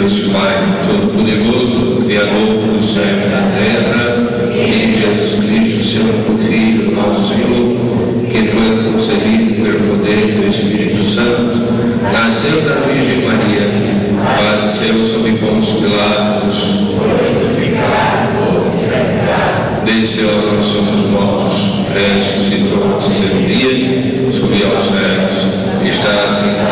Deus Pai Todo-Poderoso, Criador do céu e da terra, e Jesus Cristo, seu Filho, nosso Senhor, que foi concebido pelo poder do Espírito Santo, nasceu da Virgem Maria, padeceu sob Pôncio Pilatos, desceu aos nossos mortos, ressuscitou ao terceiro dia, subiu aos céus, está sentado